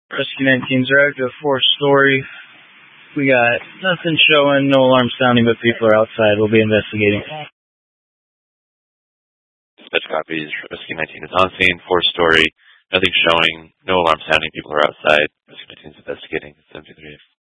Rescue 19's arrived at a 4-story. We got nothing showing, no alarm sounding, but people are outside. We'll be investigating. Dispatch copies. Rescue 19 is on scene, 4-story. Nothing showing, no alarm sounding, people are outside. Rescue 19 is investigating. 723